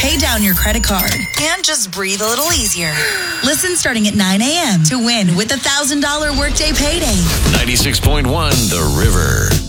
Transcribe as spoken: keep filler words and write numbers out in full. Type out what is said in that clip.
pay down your credit card, and just breathe a little easier. Listen starting at nine a.m. to win with a one thousand dollars workday payday. ninety-six point one The River.